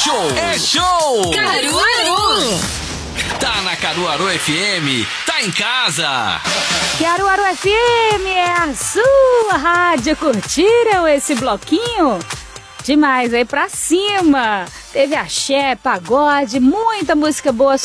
show! É show! Caruaru! Tá na Caruaru FM, tá em casa! Caruaru FM é a sua rádio. Curtiram esse bloquinho? Demais, aí pra cima. Teve axé, pagode, muita música boa